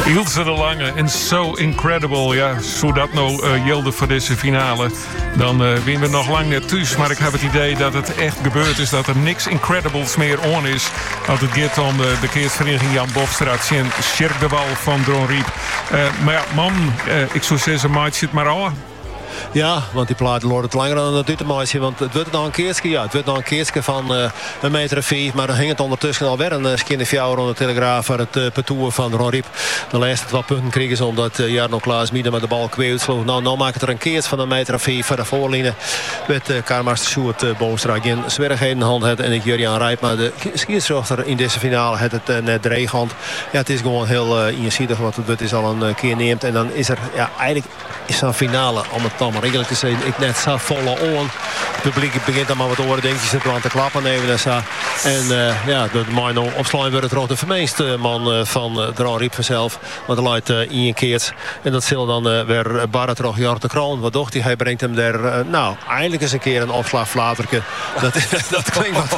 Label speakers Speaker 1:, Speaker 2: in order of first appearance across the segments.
Speaker 1: Ilse de Lange en So Incredible. Ja, zo dat nou Jilde voor deze finale. Dan winnen we nog lang net thuis. Maar ik heb het idee dat het echt gebeurd is. Dat er niks Incredibles meer on is. Als het gaat om de keersvereniging Jan Bofstraat. En Sjerk de Wal van Dron Riep. Maar ja, man, ik zou zeggen, maatje het maar aan.
Speaker 2: Ja, want die plaat loopt het langer dan het uitermaatsje. Want het wordt nog een keertje. Ja, het wordt nog een keertje van 1,5 meter. Maar dan ging het ondertussen alweer een skinnerfjouwer onder de Telegraaf voor het parcours van Ron Riep. De laatste 2 punten kregen ze omdat Jarno Klaas Miedema de bal kwijt sloeg. Nou maakt het er een keertje van 1,5 meter voor de voorlijnen. Met Karmaster Sjoerd Boomstra geen zwerigheden in de hand had. En ik Jurjan Rijp. Maar de schiedsrechter in deze finale had het net dreigend. Ja, het is gewoon heel inzichtig wat het is al een keer neemt. En dan is er, ja, eigenlijk is een finale om het dan maar eigenlijk te zeggen, ik net zat volle on. Het publiek begint dan maar wat oren, denk je, zit er aan te klappen even en zo. En ja, de Mino opslaan wordt het toch de vermeeste man van Dron Riep vanzelf. Want hij leidt Ian Keerts. En dat zal dan weer Barret toch Jort de Kroon. Wat docht hij? Hij brengt hem daar, nou, eindelijk eens een keer een opslagflaterke. Dat klinkt wat,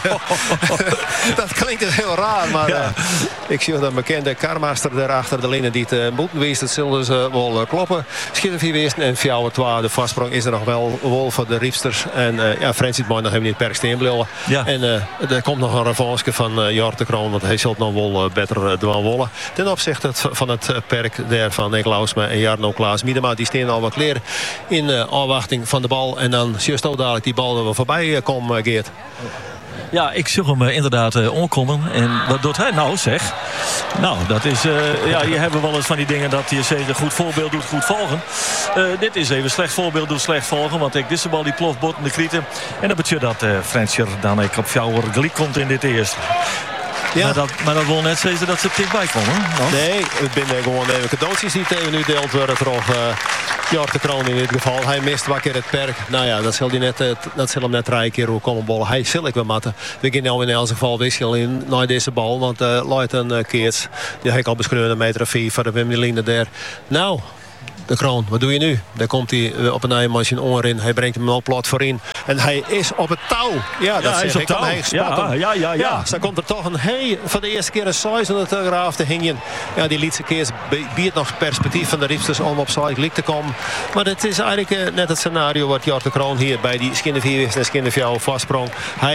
Speaker 2: dat klinkt dus heel raar, maar ja. Ik zie dat bekende karmaster daar achter de linnen die het moeten wees. Dat zullen ze wel kloppen. Schilder 4 wezen en 4-2. De vastsprong is er nog wel voor de Riepsters. En ja, Frans ziet mooi nog even niet per steen blijven. Ja. En er komt nog een revanche van Jort de Kroon. Want hij zult nog wel beter doen wollen. Ten opzichte van het perk daar van Nick Lausma en Jarno Klaas Miedema. Die staan al wat leer in afwachting van de bal. En dan zie je zo dadelijk die bal er wel voorbij komen, Geert.
Speaker 3: Ja, ik zag hem inderdaad omkomen. En wat doet hij nou, zeg? Nou, dat is... ja, je hebt wel eens van die dingen dat je zegt... een goed voorbeeld doet goed volgen. Dit is even slecht voorbeeld doet slecht volgen. Want ik deze bal die ploft bot in de krieten. En dat betekent dat Fransjer dan ik op jouw gelijk komt in dit eerste. Ja. Maar dat wil net zeggen dat ze er dichtbij komen. No?
Speaker 2: Nee, het binnen gewoon even cadeautjes die tegen nu deelt worden. Jort de Kroon in dit geval. Hij mist wat keer het perk. Nou ja, dat zal hem net 3 keer hoe komen bollen. Hij zal ik wel matten. We gaan nou in elk geval wissel in naar deze bal. Want Lloyd een Keerts. Die heb ik al beschreven 1,4 meter voor de Wimmeline daar. Nou, de Kroon, wat doe je nu? Daar komt hij op een eindmachine onderin. Hij brengt hem al plat voorin. En hij is op het touw. Ja, dat
Speaker 3: hij is op touw.
Speaker 2: Ja, dan komt er toch voor de eerste keer een size aan de Telegraaf te hingen. Ja, die lietse keer biedt nog perspectief van de Riepsters om op side te komen. Maar het is eigenlijk net het scenario wat Jort de Kroon hier bij die Skinnervier en Skinnervjouw vastsprong.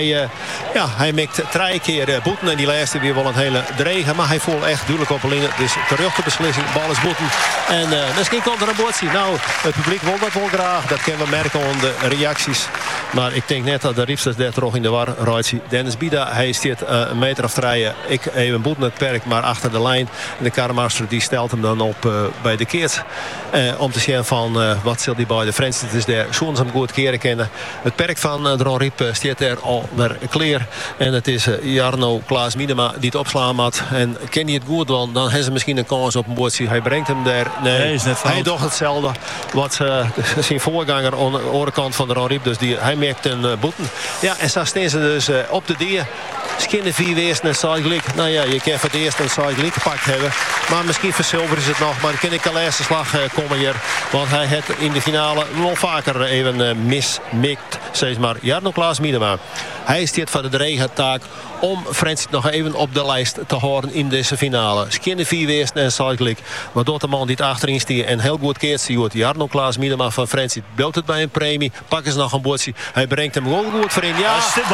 Speaker 2: Hij mikt 3 keer boeten en die laatste weer wel een hele dregen. Maar hij voelt echt duidelijk op de linie. Dus terug de beslissing, bal is boeten. En misschien komt er een bootje. Nou, het publiek wil dat wel graag. Dat kunnen we merken aan de reacties. Maar ik denk net dat de Riepsters daar toch in de war rijdt. Dennis Bida, hij staat 1 meter of 3. Ik even een boet met het perk, maar achter de lijn. En de karmaster die stelt hem dan op bij de keert. Om te zien van wat zal die bij de Frans. Het is daar zo'n hem goed keren kennen. Het perk van Dron Riep staat er al naar kleer. En het is Jarno Klaas Miedema die het opslaan had. En ken hij het goed dan hebben ze misschien een kans op een bootje. Hij brengt hem daar. Nee,
Speaker 3: is net fout.
Speaker 2: Hij doet hetzelfde wat zijn voorganger aan de overkant van Dron Riep. Dus hij merkt een boeten. Ja, en zo staan ze dus op de dier. Skinner 4 wezen en sidelik. Nou ja, je kan voor het eerst een sidelik gepakt hebben. Maar misschien voor Silver is het nog. Maar dan kan ik de laatste slag komen hier. Want hij heeft in de finale wel vaker even mismikt. Zeg maar Jarno Klaas Miedema. Hij staat voor de regentaak om Frans nog even op de lijst te horen in deze finale. Skinner 4 wezen en sidelik. Maar door de man die het achterin stiert en heel goed keert ziet. Jarno Klaas Miedema van Frans. Belt het bij een premie. Pakken ze nog een bootje. Hij brengt hem gewoon goed voor in. Ja,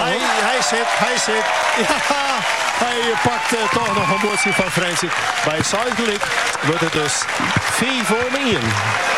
Speaker 2: hij zit. Ja, hij pakt toch nog een bootje van Frans. Bij sidelik wordt het dus 4-1.